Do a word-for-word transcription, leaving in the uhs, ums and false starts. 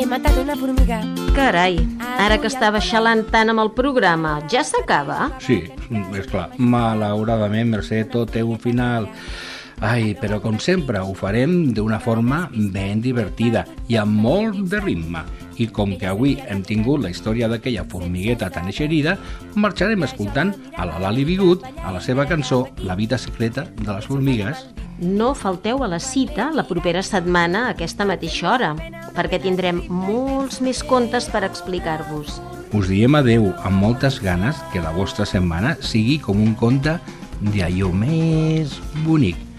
he matat una formiga. Carai, ara que estava xalant tant amb el programa, ja s'acaba? Sí, és clar. Malauradament, Mercè, tot té un final. Ai, però com sempre ho farem d'una forma ben divertida i amb molt de ritme. I com que avui hem tingut la història d'aquella formigueta tan eixerida, marxarem escoltant a la Lali Bigut a la seva cançó La vida secreta de les formigues. No falteu a la cita la propera setmana a aquesta mateixa hora, perquè tindrem molts més contes per explicar-vos. Us diem adeu amb moltes ganes que la vostra setmana sigui com un conte d'allò més bonic.